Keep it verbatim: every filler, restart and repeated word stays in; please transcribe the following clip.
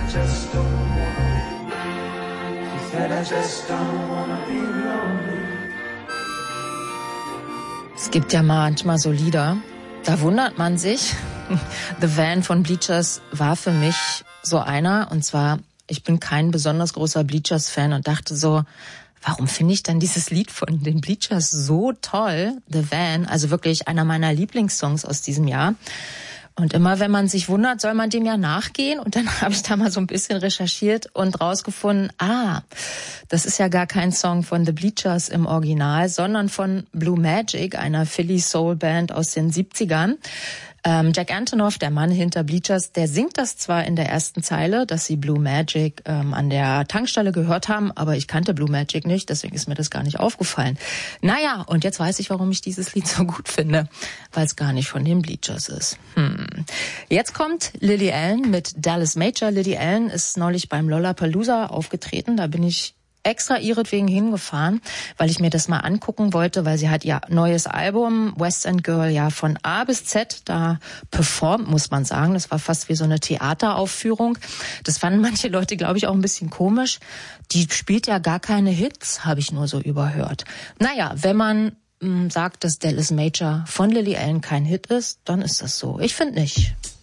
just don't wanna be. She said, I just don't wanna be lonely. Es gibt ja manchmal so Lieder, da wundert man sich. The Van von Bleachers war für mich so einer. Und zwar, ich bin kein besonders großer Bleachers-Fan und dachte so, warum finde ich dann dieses Lied von den Bleachers so toll? The Van, also wirklich einer meiner Lieblingssongs aus diesem Jahr. Und immer wenn man sich wundert, soll man dem ja nachgehen. Und dann habe ich da mal so ein bisschen recherchiert und rausgefunden, ah, das ist ja gar kein Song von The Bleachers im Original, sondern von Blue Magic, einer Philly Soul Band aus den siebzigern. Ähm, Jack Antonoff, der Mann hinter Bleachers, der singt das zwar in der ersten Zeile, dass sie Blue Magic ähm, an der Tankstelle gehört haben, aber ich kannte Blue Magic nicht, deswegen ist mir das gar nicht aufgefallen. Naja, und jetzt weiß ich, warum ich dieses Lied so gut finde, weil es gar nicht von den Bleachers ist. Hm. Jetzt kommt Lily Allen mit Dallas Major. Lily Allen ist neulich beim Lollapalooza aufgetreten, da bin ich extra ihretwegen hingefahren, weil ich mir das mal angucken wollte, weil sie hat ihr neues Album West End Girl ja von A bis Z da performt, muss man sagen. Das war fast wie so eine Theateraufführung. Das fanden manche Leute, glaube ich, auch ein bisschen komisch. Die spielt ja gar keine Hits, habe ich nur so überhört. Naja, wenn man mh, sagt, dass Dallas Major von Lily Allen kein Hit ist, dann ist das so. Ich finde nicht.